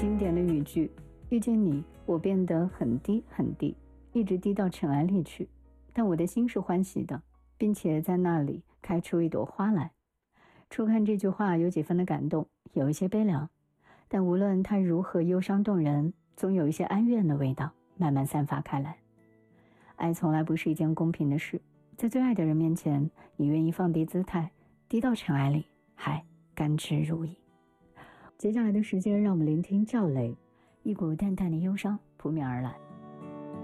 经典的语句，遇见你，我变得很低很低，一直低到尘埃里去，但我的心是欢喜的，并且在那里开出一朵花来。初看这句话有几分的感动，有一些悲凉，但无论它如何忧伤动人，总有一些哀怨的味道慢慢散发开来。爱从来不是一件公平的事，在最爱的人面前，你愿意放低姿态，低到尘埃里，还甘之如饴。接下来的时间，让我们聆听赵雷，一股淡淡的忧伤扑面而来。